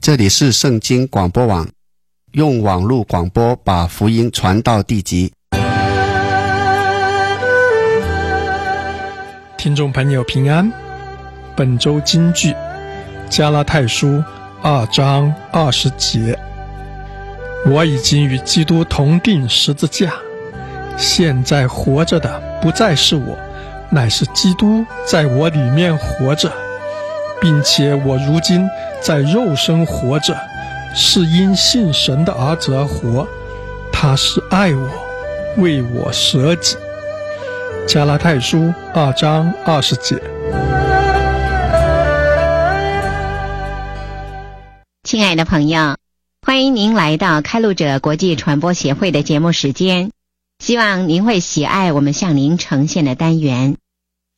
这里是圣经广播网，用网络广播把福音传到地极。 听众朋友平安，本周金句加拉太书2章20节，我已经与基督同定十字架，现在活着的不再是我，乃是基督在我里面活着，并且我如今在肉身活着，是因信神的儿子而活，他是爱我，为我舍己。加拉太书2章20节。 亲爱的朋友，欢迎您来到开路者国际传播协会的节目时间，希望您会喜爱我们向您呈现的单元。